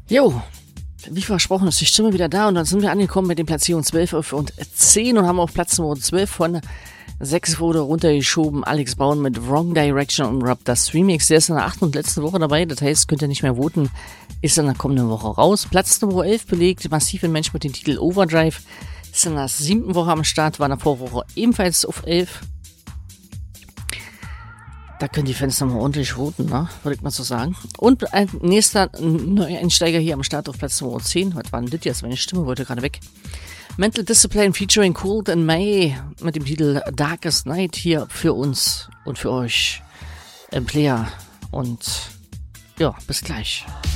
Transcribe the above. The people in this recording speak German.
Jo, wie versprochen ist die Stimme wieder da und dann sind wir angekommen mit den Platzierungen 12, 11 und 10 und haben auf Platz Nummer 12 von 6 wurde runtergeschoben Alex Bauen mit Wrong Direction und Rob das Remix. Der ist in der 8. und letzten Woche dabei, das heißt, könnt ihr nicht mehr voten, ist in der kommenden Woche raus. Platz Nummer 11 belegt Massiv in Mensch mit dem Titel Overdrive, ist in der 7. Woche am Start, war in der Vorwoche ebenfalls auf 11. Da können die Fans nochmal ordentlich voten, ne? Würde ich mal so sagen. Und ein nächster Neueinsteiger hier am Start auf Platz Nummer 10. Was war denn das jetzt? Meine Stimme wollte gerade weg. Mental Discipline featuring Cold in May mit dem Titel Darkest Night hier für uns und für euch im Player. Und ja, bis gleich.